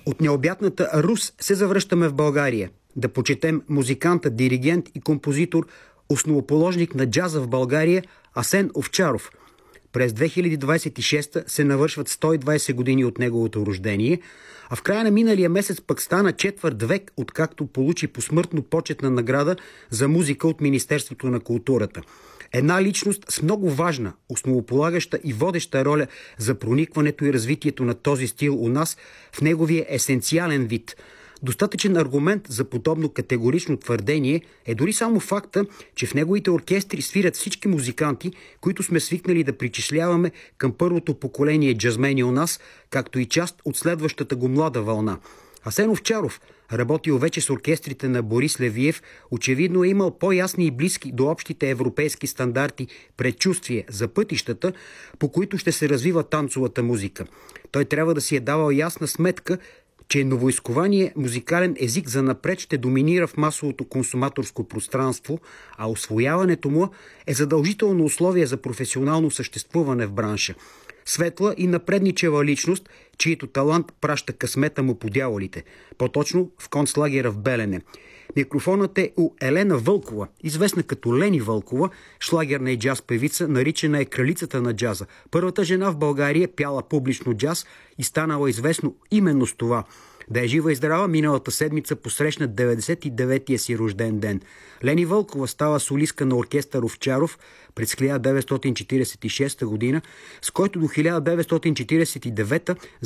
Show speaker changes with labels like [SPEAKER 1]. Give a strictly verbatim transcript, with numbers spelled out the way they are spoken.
[SPEAKER 1] От необятната Рус се завръщаме в България. Да почетем музиканта, диригент и композитор, основоположник на джаза в България Асен Овчаров. През две хиляди двадесет и шеста се навършват сто и двадесет години от неговото рождение, а в края на миналия месец пък стана четвърт век, откакто получи посмъртно почетна награда за музика от Министерството на културата. Една личност с много важна, основополагаща и водеща роля за проникването и развитието на този стил у нас в неговия есенциален вид. Достатъчен аргумент за подобно категорично твърдение е дори само факта, че в неговите оркестри свирят всички музиканти, които сме свикнали да причисляваме към първото поколение джазмени у нас, както и част от следващата го млада вълна. Асен Овчаров, работил вече с оркестрите на Борис Левиев, очевидно е имал по-ясни и близки до общите европейски стандарти предчувствие за пътищата, по които ще се развива танцовата музика. Той трябва да си е давал ясна сметка, че новоизкование музикален език занапред ще доминира в масовото консуматорско пространство, а усвояването му е задължително условие за професионално съществуване в бранша. Светла и напредничева личност, чието талант праща късмета му по дяволите, по-точно в концлагера в Белене. Микрофонът е у Елена Вълкова, известна като Лени Вълкова, шлагерна и джаз певица, наричана е кралицата на джаза. Първата жена в България пяла публично джаз и станала известно именно с това. Да е жива и здрава, миналата седмица посрещна деветдесет и деветия си рожден ден. Лени Вълкова става солистка на оркестър Овчаров през хиляда деветстотин четиридесет и шеста година, с който до хиляда деветстотин четиридесет и девета